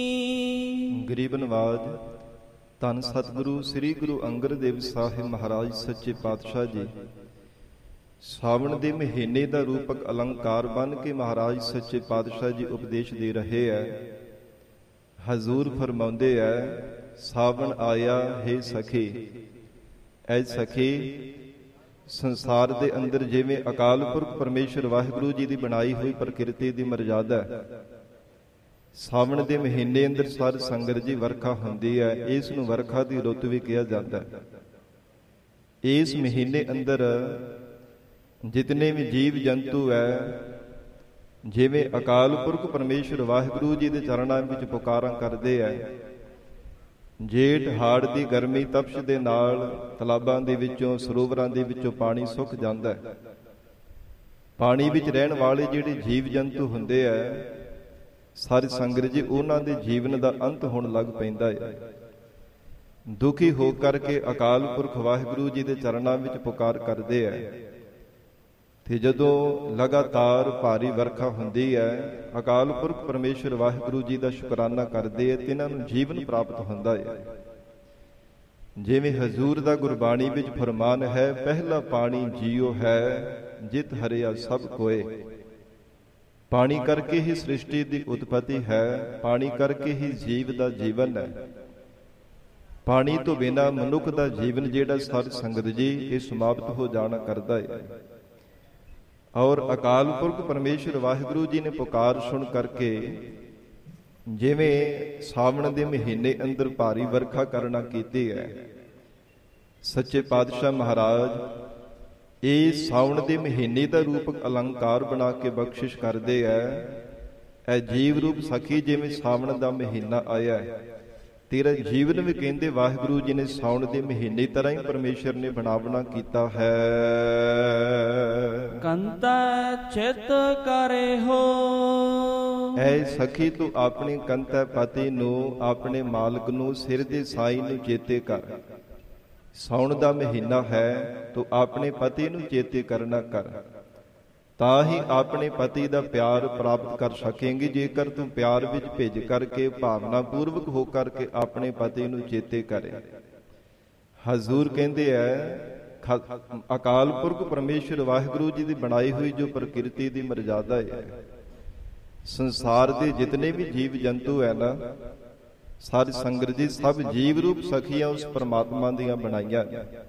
ਗਰੀਬ ਨਵਾਜ ਧੰਨ ਸਤਿਗੁਰੂ ਸ੍ਰੀ ਗੁਰੂ ਅੰਗਦ ਦੇਵ ਸਾਹਿਬ ਮਹਾਰਾਜ ਸੱਚੇ ਪਾਤਸ਼ਾਹ ਜੀ ਸਾਵਣ ਦੇ ਮਹੀਨੇ ਦਾ ਰੂਪਕ ਅਲੰਕਾਰ ਬਣ ਕੇ ਮਹਾਰਾਜ ਸੱਚੇ ਪਾਤਸ਼ਾਹ ਜੀ ਉਪਦੇਸ਼ ਦੇ ਰਹੇ ਹੈ। ਹਜ਼ੂਰ ਫਰਮਾਉਂਦੇ ਹੈ, ਸਾਵਣ ਆਇਆ ਹੈ ਸਖੀ। ਐ ਸਖੀ, ਸੰਸਾਰ ਦੇ ਅੰਦਰ ਜਿਵੇਂ ਅਕਾਲ ਪੁਰਖ ਪਰਮੇਸ਼ਰ ਵਾਹਿਗੁਰੂ ਜੀ ਦੀ ਬਣਾਈ ਹੋਈ ਪ੍ਰਕਿਰਤੀ ਦੀ ਮਰਜ਼ਾਦਾ ਹੈ, ਸਾਵਣ ਦੇ ਮਹੀਨੇ ਅੰਦਰ ਸਾਧ ਸੰਗਤ ਜੀ ਵਰਖਾ ਹੁੰਦੀ ਹੈ। ਇਸ ਨੂੰ ਵਰਖਾ ਦੀ ਰੁੱਤ ਵੀ ਕਿਹਾ ਜਾਂਦਾ ਹੈ। ਇਸ ਮਹੀਨੇ ਅੰਦਰ ਜਿਤਨੇ ਵੀ ਜੀਵ ਜੰਤੂ ਹੈ, ਜਿਵੇਂ ਅਕਾਲ ਪੁਰਖ ਪਰਮੇਸ਼ਰ ਵਾਹਿਗੁਰੂ ਜੀ ਦੇ ਚਰਨਾਂ ਵਿੱਚ ਪੁਕਾਰਾਂ ਕਰਦੇ ਹੈ। ਜੇਠ ਹਾੜ ਦੀ ਗਰਮੀ ਤਪਸ਼ ਦੇ ਨਾਲ ਤਲਾਬਾਂ ਦੇ ਵਿੱਚੋਂ ਸਰੋਵਰਾਂ ਦੇ ਵਿੱਚੋਂ ਪਾਣੀ ਸੁੱਕ ਜਾਂਦਾ ਹੈ। ਪਾਣੀ ਵਿੱਚ ਰਹਿਣ ਵਾਲੇ ਜਿਹੜੇ ਜੀਵ ਜੰਤੂ ਹੁੰਦੇ ਹੈ, ਸਾਰੀ ਸੰਗਤ ਜੀ ਉਹਨਾਂ ਦੇ ਜੀਵਨ ਦਾ ਅੰਤ ਹੋਣ ਲੱਗ ਪੈਂਦਾ ਹੈ। ਦੁਖੀ ਹੋ ਕਰਕੇ ਅਕਾਲ ਪੁਰਖ ਵਾਹਿਗੁਰੂ ਜੀ ਦੇ ਚਰਨਾਂ ਵਿੱਚ ਪੁਕਾਰ ਕਰਦੇ ਹੈ। ਤੇ ਜਦੋਂ ਲਗਾਤਾਰ ਭਾਰੀ ਵਰਖਾ ਹੁੰਦੀ ਹੈ, ਅਕਾਲ ਪੁਰਖ ਪਰਮੇਸ਼ਰ ਵਾਹਿਗੁਰੂ ਜੀ ਦਾ ਸ਼ੁਕਰਾਨਾ ਕਰਦੇ ਹੈ ਤੇ ਇਹਨਾਂ ਨੂੰ ਜੀਵਨ ਪ੍ਰਾਪਤ ਹੁੰਦਾ ਹੈ। ਜਿਵੇਂ ਹਜ਼ੂਰ ਦਾ ਗੁਰਬਾਣੀ ਵਿੱਚ ਫਰਮਾਨ ਹੈ, ਪਹਿਲਾ ਪਾਣੀ ਜੀਓ ਹੈ ਜਿਤ ਹਰਿਆ ਸਭ ਕੋਏ। ਪਾਣੀ ਕਰਕੇ ਹੀ ਸ੍ਰਿਸ਼ਟੀ ਦੀ ਉਤਪਤੀ ਹੈ, ਪਾਣੀ ਕਰਕੇ ਹੀ ਜੀਵ ਦਾ ਜੀਵਨ ਹੈ। ਪਾਣੀ ਤੋਂ ਬਿਨਾਂ ਮਨੁੱਖ ਦਾ ਜੀਵਨ ਜਿਹੜਾ ਸਾਧ ਸੰਗਤ ਜੀ ਇਹ ਸਮਾਪਤ ਹੋ ਜਾਣਾ ਕਰਦਾ ਹੈ। ਔਰ ਅਕਾਲ ਪੁਰਖ ਪਰਮੇਸ਼ਰ ਵਾਹਿਗੁਰੂ ਜੀ ਨੇ ਪੁਕਾਰ ਸੁਣ ਕਰਕੇ ਜਿਵੇਂ ਸਾਵਣ ਦੇ ਮਹੀਨੇ ਅੰਦਰ ਭਾਰੀ ਵਰਖਾ ਕਰਨਾ ਕੀਤੀ ਹੈ, ਸੱਚੇ ਪਾਤਸ਼ਾਹ ਮਹਾਰਾਜ ਇਹ ਸਾਵਣ ਦੇ ਮਹੀਨੇ ਦਾ ਰੂਪਕ ਅਲੰਕਾਰ ਬਣਾ ਕੇ ਬਖਸ਼ਿਸ਼ ਕਰਦੇ ਹੈ। ਇਹ ਜੀਵ ਰੂਪ ਸਖੀ, ਜਿਵੇਂ ਸਾਵਣ ਦਾ ਮਹੀਨਾ ਆਇਆ ਹੈ, ਤੇਰਾ ਜੀਵਨ ਵੀ ਕਹਿੰਦੇ ਵਾਹਿਗੁਰੂ ਜੀ ਨੇ ਸਾਉਣ ਦੇ ਮਹੀਨੇ ਤਰ੍ਹਾਂ ਹੀ ਪਰਮੇਸ਼ਰ ਨੇ ਬਣਾਵਣਾ ਕੀਤਾ ਹੈ। ਕੰਤਾ ਚਿਤ ਕਰੇ ਹੋ। ਐ ਸਖੀ ਤੂੰ ਆਪਣੇ ਕੰਤਾ ਪਤੀ ਨੂੰ, ਆਪਣੇ ਮਾਲਕ ਨੂੰ, ਸਿਰ ਦੇ ਸਾਈਂ ਨੂੰ ਚੇਤੇ ਕਰ। ਸਾਉਣ ਦਾ ਮਹੀਨਾ ਹੈ, ਤੂੰ ਆਪਣੇ ਪਤੀ ਨੂੰ ਚੇਤੇ ਕਰਨਾ ਕਰ, ਤਾਂ ਹੀ ਆਪਣੇ ਪਤੀ ਦਾ ਪਿਆਰ ਪ੍ਰਾਪਤ ਕਰ ਸਕੇਂਗੀ। ਜੇਕਰ ਤੂੰ ਪਿਆਰ ਵਿੱਚ ਭਿੱਜ ਕਰਕੇ ਭਾਵਨਾ ਪੂਰਵਕ ਹੋ ਕਰਕੇ ਆਪਣੇ ਪਤੀ ਨੂੰ ਚੇਤੇ ਕਰੇ। ਹਜ਼ੂਰ ਕਹਿੰਦੇ ਐ, ਅਕਾਲ ਪੁਰਖ ਪਰਮੇਸ਼ਰ ਵਾਹਿਗੁਰੂ ਜੀ ਦੀ ਬਣਾਈ ਹੋਈ ਜੋ ਪ੍ਰਕਿਰਤੀ ਦੀ ਮਰਜ਼ਾਦਾ ਹੈ, ਸੰਸਾਰ ਦੇ ਜਿਤਨੇ ਵੀ ਜੀਵ ਜੰਤੂ ਹੈ ਨਾ, ਸਾਰੀ ਸੰਗਤ ਜੀ ਸਭ ਜੀਵ ਰੂਪ ਸਖੀਆਂ ਉਸ ਪਰਮਾਤਮਾ ਦੀਆਂ ਬਣਾਈਆਂ।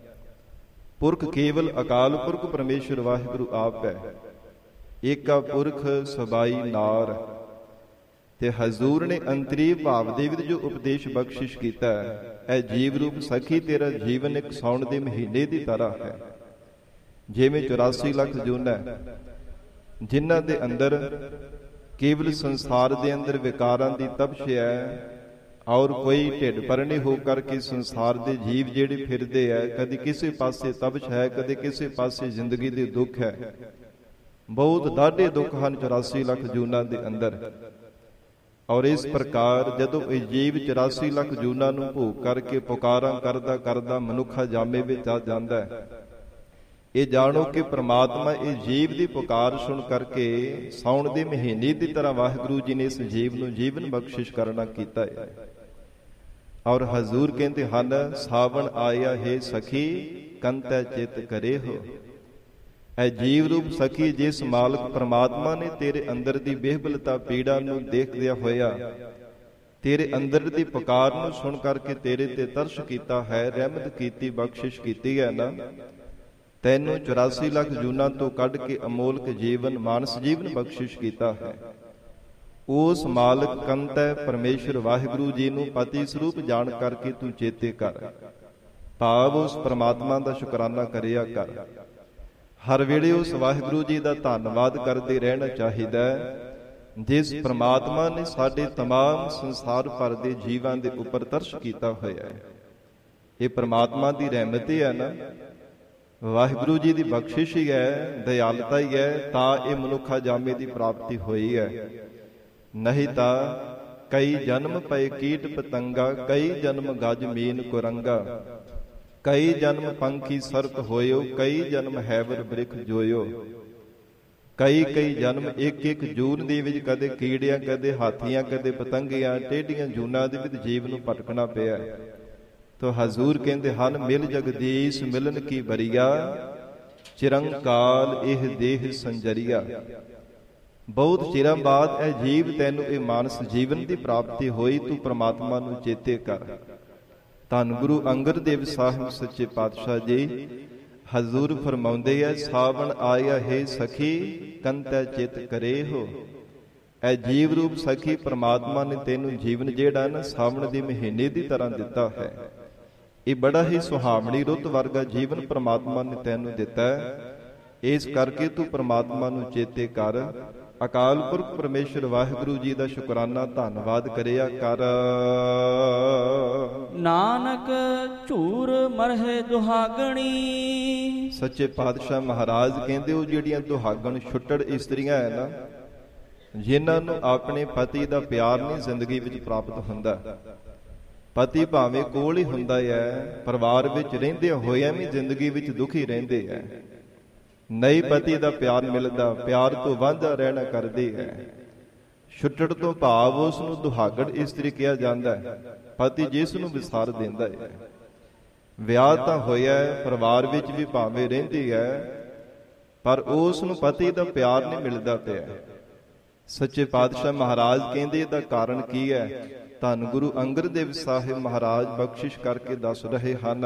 ਪੁਰਖ ਕੇਵਲ ਅਕਾਲ ਪੁਰਖ ਪਰਮੇਸ਼ਰ ਵਾਹਿਗੁਰੂ ਆਪ ਹੈ। ਏਕਾ ਪੁਰਖ ਸਬਾਈ ਨਾਰ। ਤੇ ਹਜ਼ੂਰ ਨੇ ਅੰਤਰੀ ਭਾਵ ਦੇ ਵਿੱਚ ਜੋ ਉਪਦੇਸ਼ ਬਖਸ਼ਿਸ਼ ਕੀਤਾ ਹੈ, ਇਹ ਜੀਵ ਰੂਪ ਸਖੀ ਤੇਰਾ ਜੀਵਨ ਇੱਕ ਸਾਉਣ ਦੇ ਮਹੀਨੇ ਦੀ ਤਰ੍ਹਾਂ ਹੈ। ਜਿਵੇਂ 84 ਲੱਖ ਜੂਨ ਹੈ, ਜਿਨ੍ਹਾਂ ਦੇ ਅੰਦਰ ਕੇਵਲ ਸੰਸਾਰ ਦੇ ਅੰਦਰ ਵਿਕਾਰਾਂ ਦੀ ਤਪਸ਼ ਹੈ, ਔਰ ਕੋਈ ਢਿੱਡ ਭਰਨੇ ਹੋ ਕਰਕੇ ਸੰਸਾਰ ਦੇ ਜੀਵ ਜਿਹੜੇ ਫਿਰਦੇ ਹੈ, ਕਦੀ ਕਿਸੇ ਪਾਸੇ ਤਪਸ਼ ਹੈ, ਕਦੇ ਕਿਸੇ ਪਾਸੇ ਜ਼ਿੰਦਗੀ ਦੇ ਦੁੱਖ ਹੈ। ਬਹੁਤ ਡਾਢੇ ਦੁੱਖ ਹਨ 84 ਲੱਖ ਜੂਨਾਂ ਦੇ ਅੰਦਰ। ਔਰ ਇਸ ਪ੍ਰਕਾਰ ਜਦੋਂ ਇਹ ਜੀਵ 84 ਲੱਖ ਜੂਨਾਂ ਨੂੰ ਭੋਗ ਕਰਕੇ ਪੁਕਾਰਾਂ ਕਰਦਾ ਕਰਦਾ ਮਨੁੱਖਾ ਜਾਮੇ ਵਿੱਚ ਆ ਜਾਂਦਾ ਹੈ, ਇਹ ਜਾਣੋ ਕਿ ਪ੍ਰਮਾਤਮਾ ਇਹ ਜੀਵ ਦੀ ਪੁਕਾਰ ਸੁਣ ਕਰਕੇ ਸਾਉਣ ਦੇ ਮਹੀਨੇ ਦੀ ਤਰ੍ਹਾਂ ਵਾਹਿਗੁਰੂ ਜੀ ਨੇ ਇਸ ਜੀਵ ਨੂੰ ਜੀਵਨ ਬਖਸ਼ਿਸ਼ ਕਰਨਾ ਕੀਤਾ ਹੈ। ਔਰ ਹਜ਼ੂਰ ਕਹਿੰਦੇ ਹਨ, ਸਾਵਣ ਆਇਆ ਹੈ ਸਖੀ ਕੰਤੈ ਚਿਤ ਕਰੇ ਹੋ। ਐ ਜੀਵ ਰੂਪ ਸਖੀ, ਜਿਸ ਮਾਲਕ ਪ੍ਰਮਾਤਮਾ ਨੇ ਤੇਰੇ ਅੰਦਰ ਦੀ ਬੇਹਬਲਤਾ ਪੀੜਾ ਨੂੰ ਦੇਖਦਿਆਂ ਹੋਇਆ ਤੇਰੇ ਅੰਦਰ ਦੀ ਪੁਕਾਰ ਨੂੰ ਸੁਣ ਕਰਕੇ ਤੇਰੇ ਤੇ ਤਰਸ ਕੀਤਾ ਹੈ, ਰਹਿਮਤ ਕੀਤੀ, ਬਖਸ਼ਿਸ਼ ਕੀਤੀ ਹੈ ਨਾ, ਤੈਨੂੰ 84 ਲੱਖ ਜੂਨਾਂ ਤੋਂ ਕੱਢ ਕੇ ਅਮੋਲਕ ਜੀਵਨ ਮਾਨਸ ਜੀਵਨ ਬਖਸ਼ਿਸ਼ ਕੀਤਾ ਹੈ। ਉਸ ਮਾਲਕ ਕੰਤੈ ਪਰਮੇਸ਼ਰ ਵਾਹਿਗੁਰੂ ਜੀ ਨੂੰ ਪਤੀ ਸਰੂਪ ਜਾਣ ਕਰਕੇ ਤੂੰ ਚੇਤੇ ਕਰ, ਭਾਵ ਉਸ ਪ੍ਰਮਾਤਮਾ ਦਾ ਸ਼ੁਕਰਾਨਾ ਕਰਿਆ ਕਰ। ਹਰ ਵੇਲੇ ਉਸ ਵਾਹਿਗੁਰੂ ਜੀ ਦਾ ਧੰਨਵਾਦ ਕਰਦੇ ਰਹਿਣਾ ਚਾਹੀਦਾ ਹੈ, ਜਿਸ ਪ੍ਰਮਾਤਮਾ ਨੇ ਸਾਡੇ ਤਮਾਮ ਸੰਸਾਰ ਭਰ ਦੇ ਜੀਵਾਂ ਦੇ ਉੱਪਰ ਤਰਸ ਕੀਤਾ ਹੋਇਆ ਹੈ। ਇਹ ਪ੍ਰਮਾਤਮਾ ਦੀ ਰਹਿਮਤ ਹੀ ਹੈ ਨਾ, ਵਾਹਿਗੁਰੂ ਜੀ ਦੀ ਬਖਸ਼ਿਸ਼ ਹੀ ਹੈ, ਦਇਆਲਤਾ ਹੀ ਹੈ, ਤਾਂ ਇਹ ਮਨੁੱਖਾ ਜਾਮੇ ਦੀ ਪ੍ਰਾਪਤੀ ਹੋਈ ਹੈ। ਨਹੀਂ ਤਾਂ ਕਈ ਜਨਮ ਪਏ ਕੀਟ ਪਤੰਗਾ, ਕਈ ਜਨਮ ਗਜ ਮੀਨ ਕੁਰੰਗਾ, ਕਈ ਜਨਮ ਪੰਖੀ ਸਰਪ ਹੋਇਓ, ਕਈ ਜਨਮ ਹੈਵਰ ਬ੍ਰਿਖ ਜੋਇਓ। ਕਈ ਜਨਮ ਇੱਕ ਜੂਨ ਦੇ ਵਿੱਚ ਕਦੇ ਕੀੜਿਆਂ, ਕਦੇ ਹਾਥੀਆਂ, ਕਦੇ ਪਤੰਗੀਆਂ, ਟੇਢੀਆਂ ਜੂਨਾਂ ਦੇ ਵਿੱਚ ਜੀਵ ਨੂੰ ਭਟਕਣਾ ਪਿਆ। ਤੋ ਹਜ਼ੂਰ ਕਹਿੰਦੇ ਹਨ, ਮਿਲ ਜਗਦੀਸ਼ ਮਿਲਨ ਕੀ ਬਰੀਆ, ਚਿਰੰਕਾਲ ਇਹ ਦੇਹ ਸੰਜਰੀਆ। ਬਹੁਤ ਚਿਰਾਂ ਬਾਅਦ ਇਹ ਜੀਵ ਤੈਨੂੰ ਇਹ ਮਾਨਸ ਜੀਵਨ ਦੀ ਪ੍ਰਾਪਤੀ ਹੋਈ, ਤੂੰ ਪ੍ਰਮਾਤਮਾ ਨੂੰ ਚੇਤੇ ਕਰ। ਧੰਨ ਗੁਰੂ ਅੰਗਦ ਦੇਵ ਸਾਹਿਬ ਸੱਚੇ ਪਾਤਸ਼ਾਹ ਜੀ ਹਜ਼ੂਰ ਫਰਮਾਉਂਦੇ ਐ, ਸਾਵਣ ਆਇਆ ਹੈ ਸਖੀ ਕੰਤੈ ਚਿਤ ਕਰੇ ਹੋ। ਇਹ ਜੀਵ ਰੂਪ ਸਖੀ ਪ੍ਰਮਾਤਮਾ ਨੇ ਤੈਨੂੰ ਜੀਵਨ ਜਿਹੜਾ ਨਾ ਸਾਵਣ ਦੇ ਮਹੀਨੇ ਦੀ ਤਰ੍ਹਾਂ ਦਿੱਤਾ ਹੈ। ਇਹ ਬੜਾ ਹੀ ਸੁਹਾਵਣੀ ਰੁੱਤ ਵਰਗਾ ਜੀਵਨ ਪ੍ਰਮਾਤਮਾ ਨੇ ਤੈਨੂੰ ਦਿੱਤਾ ਹੈ। ਇਸ ਕਰਕੇ ਤੂੰ ਪ੍ਰਮਾਤਮਾ ਨੂੰ ਚੇਤੇ ਕਰ। ਅਕਾਲ ਪੁਰਖ ਪਰਮੇਸ਼ਰ ਵਾਹਿਗੁਰੂ ਜੀ ਦਾ ਸ਼ੁਕਰਾਨਾ ਧੰਨਵਾਦ ਕਰਿਆ ਕਰ। ਨਾਨਕ ਝੂਰ ਮਰਹਿ ਦੁਹਾਗਣੀ। ਸੱਚੇ ਪਾਤਸ਼ਾਹ ਮਹਾਰਾਜ ਕਹਿੰਦੇ ਉਹ ਜਿਹੜੀਆਂ ਦੁਹਾਗਣ ਛੁੱਟੜ ਇਸਤਰੀਆਂ ਹੈ ਨਾ, ਜਿਨ੍ਹਾਂ ਨੂੰ ਆਪਣੇ ਪਤੀ ਦਾ ਪਿਆਰ ਨਹੀਂ ਜ਼ਿੰਦਗੀ ਵਿੱਚ ਪ੍ਰਾਪਤ ਹੁੰਦਾ। ਪਤੀ ਭਾਵੇਂ ਕੋਲ ਹੀ ਹੁੰਦਾ ਹੈ, ਪਰਿਵਾਰ ਵਿੱਚ ਰਹਿੰਦੇ ਹੋਇਆਂ ਵੀ ਜ਼ਿੰਦਗੀ ਵਿੱਚ ਦੁਖੀ ਰਹਿੰਦੇ ਹੈ। ਨਹੀਂ ਪਤੀ ਦਾ ਪਿਆਰ ਮਿਲਦਾ, ਪਿਆਰ ਤੋਂ ਵਾਂਝਾ ਰਹਿਣਾ ਕਰਦੇ ਹੈ। ਛੁੱਟੜ ਤੋਂ ਭਾਵ ਉਸ ਨੂੰ ਦੁਹਾਗਣ ਇਸਤਰੀ ਕਿਹਾ ਜਾਂਦਾ ਹੈ, ਪਤੀ ਜਿਸ ਨੂੰ ਵਿਸਾਰ ਦਿੰਦਾ ਹੈ। ਵਿਆਹ ਤਾਂ ਹੋਇਆ ਹੈ, ਪਰਿਵਾਰ ਵਿੱਚ ਵੀ ਭਾਵੇਂ ਰਹਿੰਦੀ ਹੈ, ਪਰ ਉਸ ਨੂੰ ਪਤੀ ਦਾ ਪਿਆਰ ਨਹੀਂ ਮਿਲਦਾ ਪਿਆ। ਸੱਚੇ ਪਾਤਸ਼ਾਹ ਮਹਾਰਾਜ ਕਹਿੰਦੇ ਇਹਦਾ ਕਾਰਨ ਕੀ ਹੈ? ਧੰਨ ਗੁਰੂ ਅੰਗਦ ਦੇਵ ਸਾਹਿਬ ਮਹਾਰਾਜ ਬਖਸ਼ਿਸ਼ ਕਰਕੇ ਦੱਸ ਰਹੇ ਹਨ।